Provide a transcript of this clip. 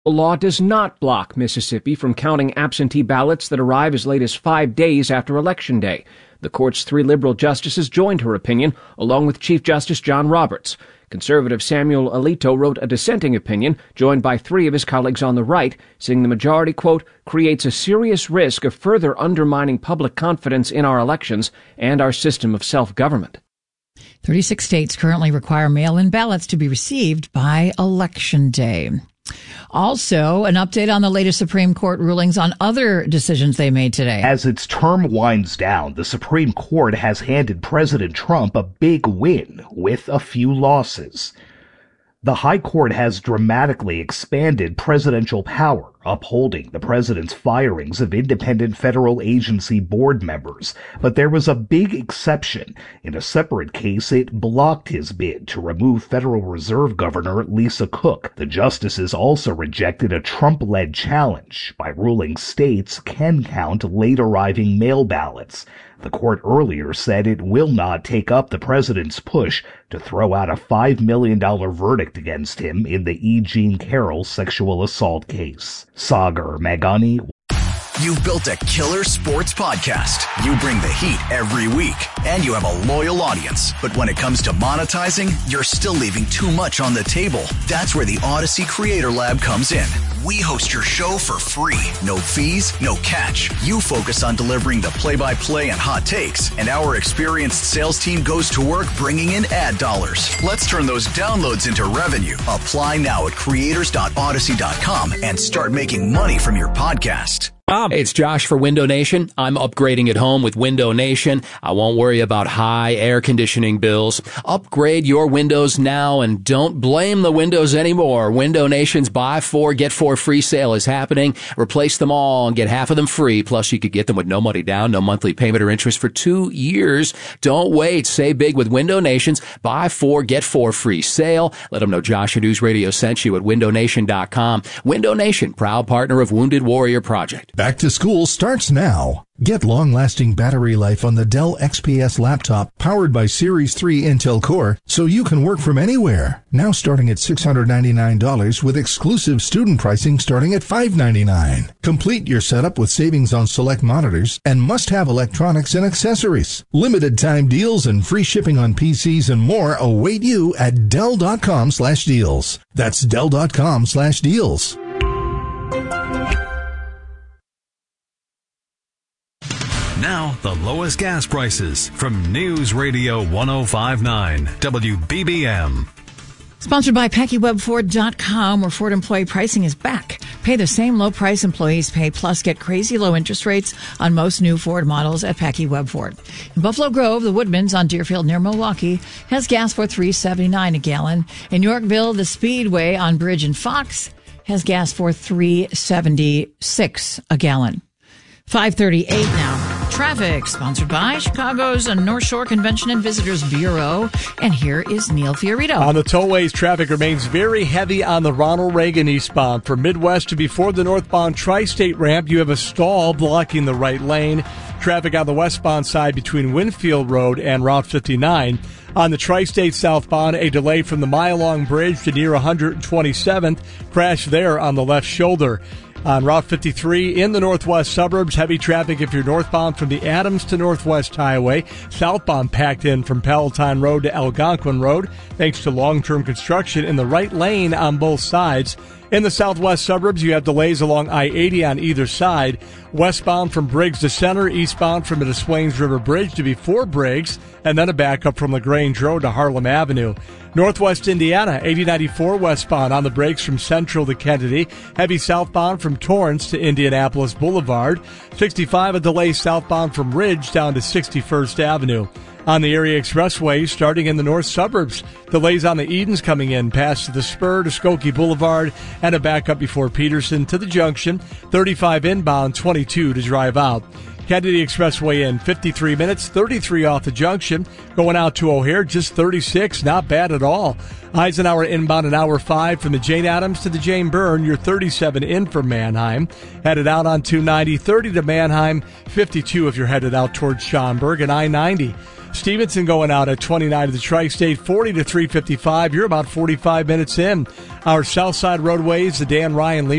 The law does not block Mississippi from counting absentee ballots that arrive as late as 5 days after Election Day. The court's 3 liberal justices joined her opinion, along with Chief Justice John Roberts. Conservative Samuel Alito wrote a dissenting opinion, joined by 3 of his colleagues on the right, saying the majority, quote, creates a serious risk of further undermining public confidence in our elections and our system of self-government. 36 states currently require mail-in ballots to be received by Election Day. Also, an update on the latest Supreme Court rulings on other decisions they made today. As its term winds down, the Supreme Court has handed President Trump a big win with a few losses. The High Court has dramatically expanded presidential power, upholding the president's firings of independent federal agency board members. But there was a big exception. In a separate case, it blocked his bid to remove Federal Reserve Governor Lisa Cook. The justices also rejected a Trump-led challenge by ruling states can count late-arriving mail ballots. The court earlier said it will not take up the president's push to throw out a $5 million verdict against him in the E. Jean Carroll sexual assault case. Sagar Magani. You've built a killer sports podcast. You bring the heat every week, and you have a loyal audience. But when it comes to monetizing, you're still leaving too much on the table. That's where the Odyssey Creator Lab comes in. We host your show for free. No fees, no catch. You focus on delivering the play-by-play and hot takes, and our experienced sales team goes to work bringing in ad dollars. Let's turn those downloads into revenue. Apply now at creators.odyssey.com and start making money from your podcast. Hey, it's Josh for Window Nation. I'm upgrading at home with Window Nation. I won't worry about high air conditioning bills. Upgrade your windows now and don't blame the windows anymore. Window Nation's buy 4, get 4 free sale is happening. Replace them all and get half of them free. Plus, you could get them with no money down, no monthly payment or interest for 2 years. Don't wait. Save big with Window Nation's buy 4, get 4 free sale. Let them know Josh and News Radio sent you at windownation.com. Window Nation, proud partner of Wounded Warrior Project. Back to school starts now. Get long-lasting battery life on the Dell XPS laptop powered by Series 3 Intel Core so you can work from anywhere. Now starting at $699 with exclusive student pricing starting at $599. Complete your setup with savings on select monitors and must-have electronics and accessories. Limited time deals and free shipping on PCs and more await you at Dell.com/deals. That's Dell.com/deals. Now, the lowest gas prices from News Radio 105.9 WBBM. Sponsored by PackyWebFord.com, where Ford employee pricing is back. Pay the same low price employees pay, plus get crazy low interest rates on most new Ford models at Packy Web Ford. In Buffalo Grove, the Woodman's on Deerfield near Milwaukee has gas for $3.79 a gallon. In Yorkville, the Speedway on Bridge and Fox has gas for $3.76 a gallon. 5:38 now. Traffic, sponsored by Chicago's North Shore Convention and Visitors Bureau. And here is Neil Fiorito. On the tollways, traffic remains very heavy on the Ronald Reagan eastbound. From Midwest to before the northbound Tri-State ramp, you have a stall blocking the right lane. Traffic on the westbound side between Winfield Road and Route 59. On the Tri-State southbound, a delay from the Mile-Long Bridge to near 127th. Crash there on the left shoulder. On Route 53 in the northwest suburbs, heavy traffic if you're northbound from the Adams to Northwest Highway. Southbound packed in from Palatine Road to Algonquin Road, thanks to long-term construction in the right lane on both sides. In the southwest suburbs, you have delays along I-80 on either side. Westbound from Briggs to Center, eastbound from the Des Plaines River Bridge to before Briggs, and then a backup from LaGrange Road to Harlem Avenue. Northwest Indiana, 8094 westbound on the brakes from Central to Kennedy. Heavy southbound from Torrance to Indianapolis Boulevard. 65, a delay southbound from Ridge down to 61st Avenue. On the Erie Expressway, starting in the north suburbs, delays on the Edens coming in past the Spur to Skokie Boulevard, and a backup before Peterson to the junction. 35 inbound, 22 to drive out. Kennedy Expressway in 53 minutes, 33 off the junction. Going out to O'Hare, just 36, not bad at all. Eisenhower inbound an hour 5 from the Jane Addams to the Jane Byrne. You're 37 in from Manheim. Headed out on 290, 30 to Manheim, 52 if you're headed out towards Schaumburg, and I-90. Stevenson going out at 29 to the Tri-State, 40 to 355. You're about 45 minutes in. Our Southside roadways, the Dan Ryan Lehman